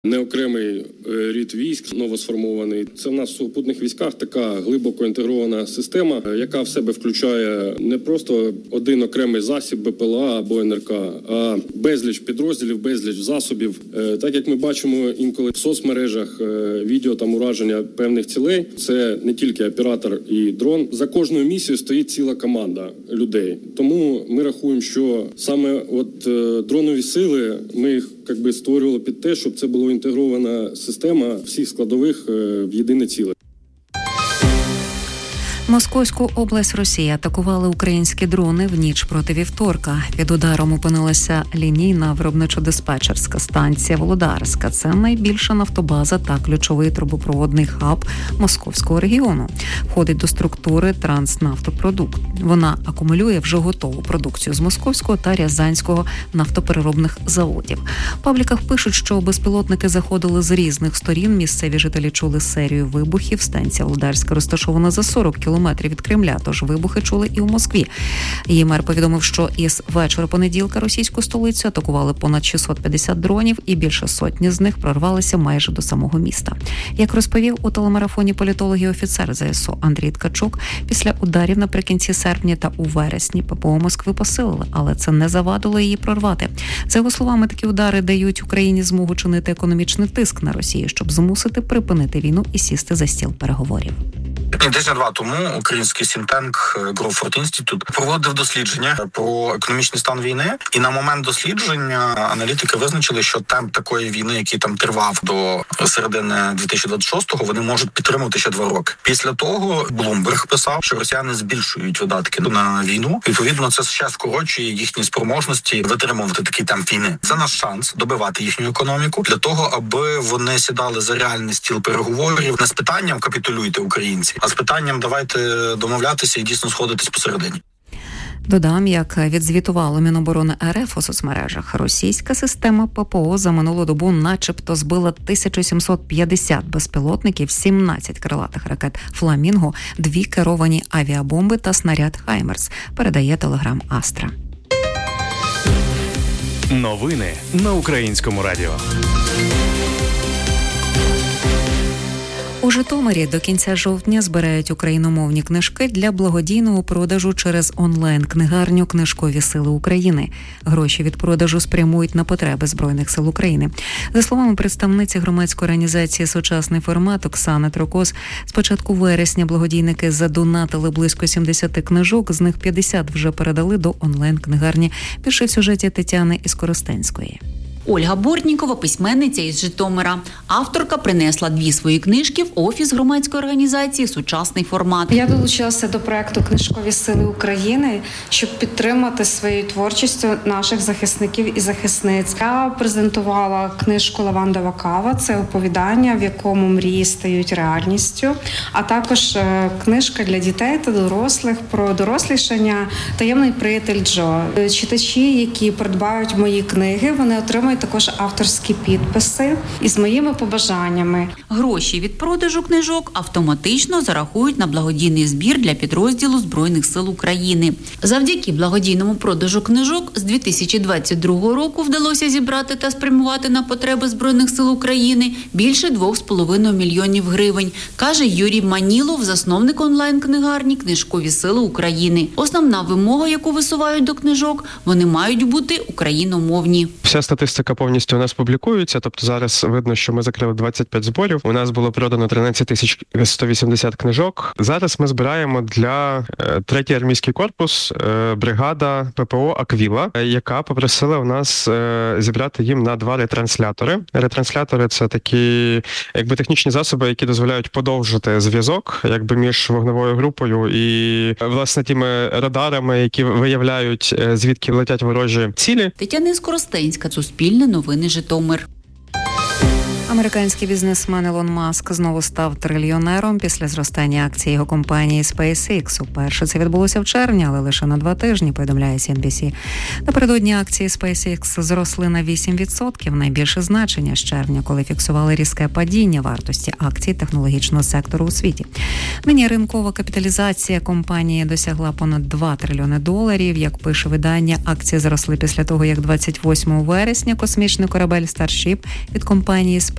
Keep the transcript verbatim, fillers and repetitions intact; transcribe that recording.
Не окремий рід військ, новосформований. Це в нас в сухопутних військах така глибоко інтегрована система, яка в себе включає не просто один окремий засіб Б П Л А або Н Р К, а безліч підрозділів, безліч засобів. Так як ми бачимо інколи в соцмережах відео там ураження певних цілей, це не тільки оператор і дрон. За кожною місією стоїть ціла команда людей. Тому ми рахуємо, що саме от дронові сили, ми їх якби створювали під те, щоб це була інтегрована система всіх складових в єдине ціле. Московську область Росії атакували українські дрони в ніч проти вівторка. Під ударом опинилася лінійна виробничо-диспетчерська станція Володарська. Це найбільша нафтобаза та ключовий трубопроводний хаб Московського регіону. Входить до структури Транснафтопродукт. Вона акумулює вже готову продукцію з Московського та Рязанського нафтопереробних заводів. В пабліках пишуть, що безпілотники заходили з різних сторін. Місцеві жителі чули серію вибухів. Станція Володарська розташована за сорок кілометрів від Кремля, тож вибухи чули і у Москві. Її мер повідомив, що із вечора понеділка російську столицю атакували понад шістсот п'ятдесят дронів і більше сотні з них прорвалися майже до самого міста. Як розповів у телемарафоні політолог і офіцер З С О Андрій Ткачук, після ударів наприкінці серпня та у вересні П П О Москви посилили, але це не завадило її прорвати. За його словами, такі удари дають Україні змогу чинити економічний тиск на Росію, щоб змусити припинити війну і сісти за стіл переговорів. Десять-два тому український сінтенк Гроуфорд Інститут проводив дослідження про економічний стан війни, і на момент дослідження аналітики визначили, що темп такої війни, який там тривав до середини дві тисячі двадцять шостого, вони можуть підтримувати ще два роки. Після того Блумберг писав, що росіяни збільшують видатки на війну. Відповідно, це ще скорочує їхні спроможності витримувати такий темп війни. Це наш шанс добивати їхню економіку для того, аби вони сідали за реальний стіл переговорів не з питанням «капітулюйте, українці», а з питанням «давайте домовлятися і дійсно сходитись посередині». Додам, як відзвітувало Міноборони Ер Еф у соцмережах, російська система П П О за минулу добу начебто збила тисячу сімсот п'ятдесят безпілотників, сімнадцять крилатих ракет «Фламінго», дві керовані авіабомби та снаряд «Хаймерс», передає телеграм Астра. Новини на Українському радіо. У Житомирі до кінця жовтня збирають україномовні книжки для благодійного продажу через онлайн-книгарню «Книжкові сили України». Гроші від продажу спрямують на потреби Збройних сил України. За словами представниці громадської організації «Сучасний формат» Оксани Трокос, з початку вересня благодійники задонатили близько сімдесят книжок, з них п'ятдесят вже передали до онлайн-книгарні. Більше в сюжеті Тетяни Іскоростенської. Ольга Бортнікова – письменниця із Житомира. Авторка принесла дві свої книжки в офіс громадської організації «Сучасний формат». Я долучилася до проєкту «Книжкові сили України», щоб підтримати своєю творчістю наших захисників і захисниць. Я презентувала книжку «Лавандова кава». Це оповідання, в якому мрії стають реальністю, а також книжка для дітей та дорослих про дорослішання «Таємний приятель Джо». Читачі, які придбають мої книги, вони отримують також авторські підписи із моїми побажаннями. Гроші від продажу книжок автоматично зарахують на благодійний збір для підрозділу Збройних сил України. Завдяки благодійному продажу книжок з дві тисячі двадцять другого року вдалося зібрати та спрямувати на потреби Збройних сил України більше двох з половиною мільйонів гривень, каже Юрій Манілов, засновник онлайн-книгарні «Книжкові сили України». Основна вимога, яку висувають до книжок, вони мають бути україномовні. Вся статистика повністю у нас публікується, тобто зараз видно, що ми закрили двадцять п'ять зборів. У нас було продано тринадцять тисяч сто вісімдесят книжок. Зараз ми збираємо для третій армійський корпус бригада П П О «Аквіла», яка попросила у нас зібрати їм на два ретранслятори. Ретранслятори – це такі якби технічні засоби, які дозволяють подовжити зв'язок якби між вогневою групою і власне тими радарами, які виявляють, звідки летять ворожі цілі. Тетяна Іскоростенська, Суспільне новини, Житомир. Американський бізнесмен Ілон Маск знову став трильйонером після зростання акцій його компанії SpaceX. Уперше це відбулося в червні, але лише на два тижні, повідомляє Сі Ен Бі Сі. Напередодні акції SpaceX зросли на вісім відсотків, найбільше значення з червня, коли фіксували різке падіння вартості акцій технологічного сектору у світі. Нині ринкова капіталізація компанії досягла понад два трильйони доларів. Як пише видання, акції зросли після того, як двадцять восьмого вересня космічний корабель Starship від компанії SpaceX